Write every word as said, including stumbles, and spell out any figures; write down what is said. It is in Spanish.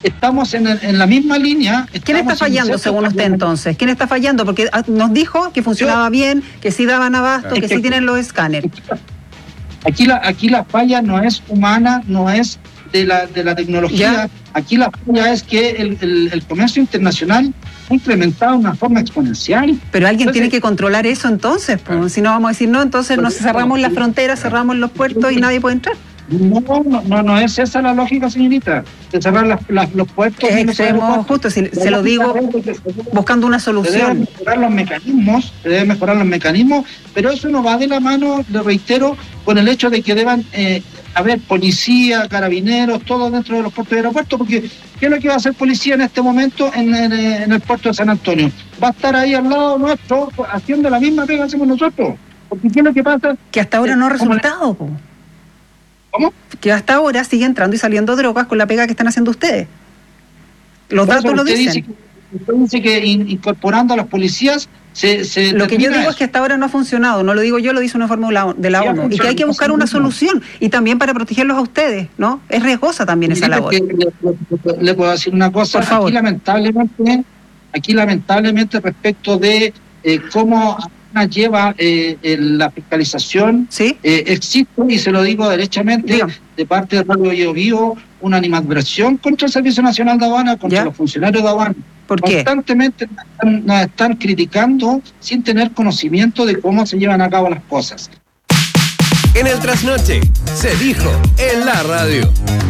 estamos en, en la misma línea. ¿Quién está fallando según usted entonces? ¿Quién está fallando? Porque nos dijo que funcionaba Yo, bien, que sí daban abasto, que, que sí tienen los escáneres. Aquí la, aquí la falla no es humana, no es de la, de la tecnología. ¿Ya? Aquí la falla es que el, el, el comercio internacional ha incrementado de una forma exponencial. Pero alguien entonces, tiene que controlar eso entonces, pues. Si no vamos a decir no, entonces nos cerramos las fronteras, cerramos los puertos y nadie puede entrar. No, no, no, no es esa la lógica, señorita, de cerrar las, las, los puertos. Es extremo, justo, si se lo digo, buscando una solución. Se deben mejorar los mecanismos, se deben mejorar los mecanismos, pero eso no va de la mano, le reitero, con el hecho de que deban eh, haber policía, carabineros, todo dentro de los puertos y aeropuertos, porque ¿qué es lo que va a hacer policía en este momento en, en, en el puerto de San Antonio? Va a estar ahí al lado nuestro, haciendo la misma pega que hacemos nosotros. Porque ¿qué es lo que pasa? Que hasta ahora no ha resultado, po. ¿Cómo? Que hasta ahora sigue entrando y saliendo drogas con la pega que están haciendo ustedes. Los Por datos lo dicen. Dice que, usted dice que in, incorporando a los policías se... se lo que yo digo eso. es que hasta ahora no ha funcionado, no lo digo yo, lo dice un informe de la ONU, y que hay que buscar una solución, y también para protegerlos a ustedes, ¿no? Es riesgosa también esa labor. Le, le, le puedo decir una cosa, Por favor. Aquí lamentablemente, aquí lamentablemente respecto de eh, cómo... lleva eh, la fiscalización, ¿sí? eh, existe, y se lo digo derechamente, Dígame. de parte de Radio Bio Bio, una animadversión contra el Servicio Nacional de Aduana, contra ¿Ya? los funcionarios de aduana. ¿Por qué? Constantemente nos están, nos están criticando sin tener conocimiento de cómo se llevan a cabo las cosas. En el trasnoche, se dijo en la radio.